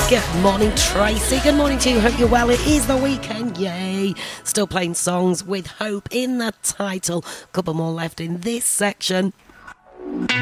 Good morning, Tracy. Good morning to you. Hope you're well. It is the weekend. Yay. Still playing songs with hope in the title. Couple more left in this section.